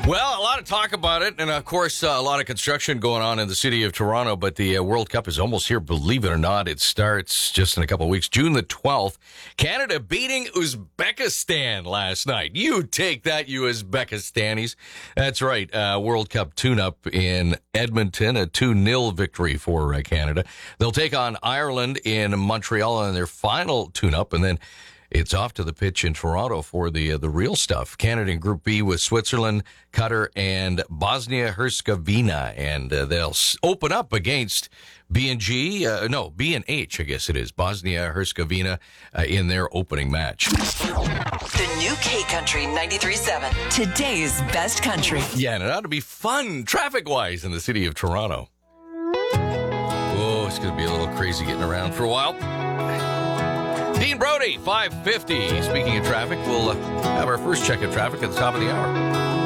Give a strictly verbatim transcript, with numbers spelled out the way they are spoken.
Well, a lot of talk about it, and of course, uh, a lot of construction going on in the city of Toronto, but the uh, World Cup is almost here, believe it or not. It starts just in a couple of weeks, June the twelfth. Canada beating Uzbekistan last night. You take that, you Uzbekistanis. That's right, uh, World Cup tune-up in Edmonton, a two nil victory for uh, Canada. They'll take on Ireland in Montreal in their final tune-up, and then it's off to the pitch in Toronto for the uh, the real stuff. Canada in Group B with Switzerland, Qatar, and Bosnia-Herzegovina. And uh, they'll s- open up against B and G, uh, no, B and H, I guess it is, Bosnia-Herzegovina uh, in their opening match. The new K Country ninety-three point seven. Today's best country. Yeah, and it ought to be fun, traffic-wise, in the city of Toronto. Oh, it's going to be a little crazy getting around for a while. Dean Brody, five fifty. Speaking of traffic, we'll uh, have our first check of traffic at the top of the hour.